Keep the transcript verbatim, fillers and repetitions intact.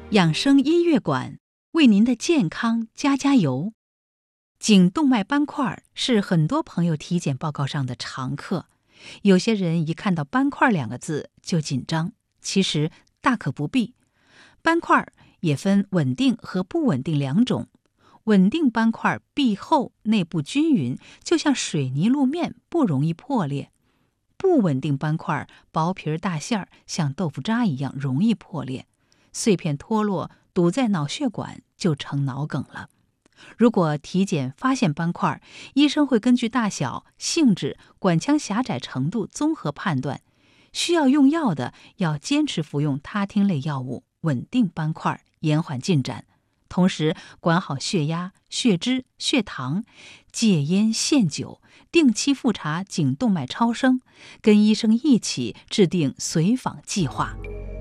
养生音乐馆为您的健康加加油。颈动脉斑块是很多朋友体检报告上的常客，有些人一看到斑块两个字就紧张，其实大可不必。斑块也分稳定和不稳定两种，稳定斑块壁厚，内部均匀，就像水泥路面，不容易破裂。不稳定斑块薄皮大馅儿，像豆腐渣一样容易破裂，碎片脱落堵在脑血管就成脑梗了。如果体检发现斑块，医生会根据大小、性质、管腔狭窄程度综合判断，需要用药的要坚持服用他汀类药物，稳定斑块，延缓进展。同时管好血压、血脂、血糖，戒烟限酒，定期复查颈动脉超声，跟医生一起制定随访计划。